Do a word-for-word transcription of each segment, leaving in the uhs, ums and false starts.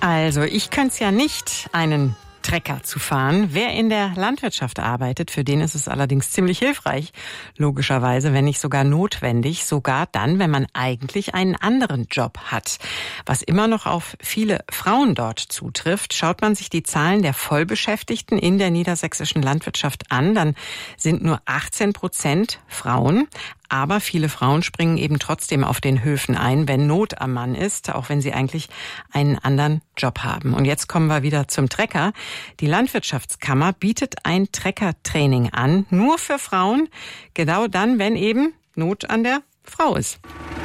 Also, ich könnte es ja nicht, einen Trecker zu fahren. Wer in der Landwirtschaft arbeitet, für den ist es allerdings ziemlich hilfreich, logischerweise, wenn nicht sogar notwendig, sogar dann, wenn man eigentlich einen anderen Job hat. Was immer noch auf viele Frauen dort zutrifft, schaut man sich die Zahlen der Vollbeschäftigten in der niedersächsischen Landwirtschaft an, dann sind nur achtzehn Prozent Frauen. Aber viele Frauen springen eben trotzdem auf den Höfen ein, wenn Not am Mann ist, auch wenn sie eigentlich einen anderen Job haben. Und jetzt kommen wir wieder zum Trecker. Die Landwirtschaftskammer bietet ein Treckertraining an, nur für Frauen, genau dann, wenn eben Not an der Frau ist.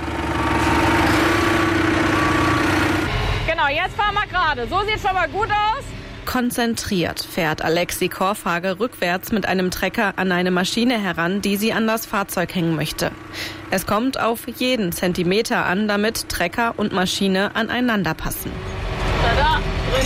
Genau, jetzt fahren wir gerade. So sieht schon mal gut aus. Konzentriert fährt Alexi Korfhage rückwärts mit einem Trecker an eine Maschine heran, die sie an das Fahrzeug hängen möchte. Es kommt auf jeden Zentimeter an, damit Trecker und Maschine aneinander passen. Da, da, drin.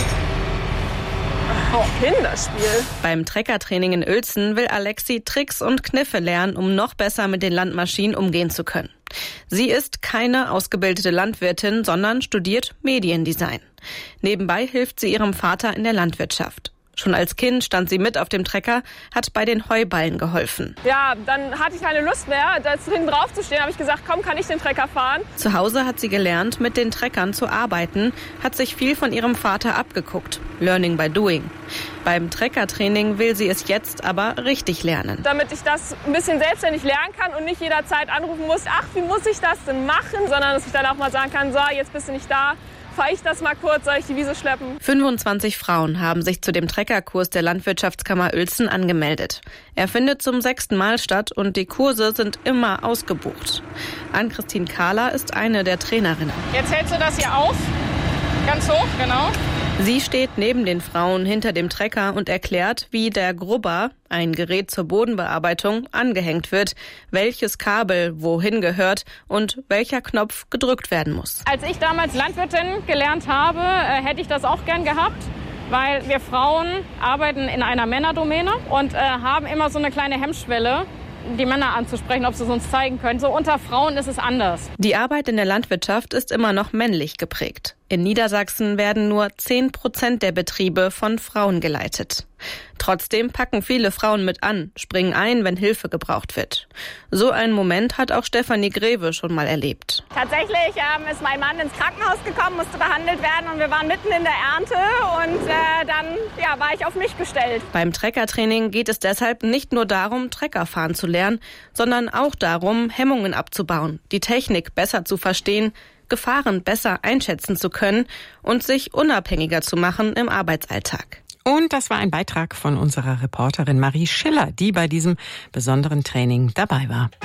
Oh, Kinderspiel. Beim Treckertraining in Uelzen will Alexi Tricks und Kniffe lernen, um noch besser mit den Landmaschinen umgehen zu können. Sie ist keine ausgebildete Landwirtin, sondern studiert Mediendesign. Nebenbei hilft sie ihrem Vater in der Landwirtschaft. Schon als Kind stand sie mit auf dem Trecker, hat bei den Heuballen geholfen. Ja, dann hatte ich keine Lust mehr, da hinten drauf zu stehen. Habe ich gesagt, komm, kann ich den Trecker fahren? Zu Hause hat sie gelernt, mit den Treckern zu arbeiten, hat sich viel von ihrem Vater abgeguckt. Learning by doing. Beim Treckertraining will sie es jetzt aber richtig lernen. Damit ich das ein bisschen selbstständig lernen kann und nicht jederzeit anrufen muss, ach, wie muss ich das denn machen? Sondern dass ich dann auch mal sagen kann, so, jetzt bist du nicht da. Fahre ich das mal kurz, soll ich die Wiese schleppen? fünfundzwanzig Frauen haben sich zu dem Treckerkurs der Landwirtschaftskammer Uelzen angemeldet. Er findet zum sechsten Mal statt und die Kurse sind immer ausgebucht. Ann-Christine Kahler ist eine der Trainerinnen. Jetzt hältst du das hier auf, ganz hoch, genau. Sie steht neben den Frauen hinter dem Trecker und erklärt, wie der Grubber, ein Gerät zur Bodenbearbeitung, angehängt wird, welches Kabel wohin gehört und welcher Knopf gedrückt werden muss. Als ich damals Landwirtin gelernt habe, hätte ich das auch gern gehabt, weil wir Frauen arbeiten in einer Männerdomäne und äh, haben immer so eine kleine Hemmschwelle, die Männer anzusprechen, ob sie es uns zeigen können. So unter Frauen ist es anders. Die Arbeit in der Landwirtschaft ist immer noch männlich geprägt. In Niedersachsen werden nur zehn Prozent der Betriebe von Frauen geleitet. Trotzdem packen viele Frauen mit an, springen ein, wenn Hilfe gebraucht wird. So einen Moment hat auch Stefanie Greve schon mal erlebt. Tatsächlich ähm, ist mein Mann ins Krankenhaus gekommen, musste behandelt werden und wir waren mitten in der Ernte und äh, dann ja, war ich auf mich gestellt. Beim Treckertraining geht es deshalb nicht nur darum, Trecker fahren zu lernen, sondern auch darum, Hemmungen abzubauen, die Technik besser zu verstehen, Gefahren besser einschätzen zu können und sich unabhängiger zu machen im Arbeitsalltag. Und das war ein Beitrag von unserer Reporterin Marie Schiller, die bei diesem besonderen Training dabei war.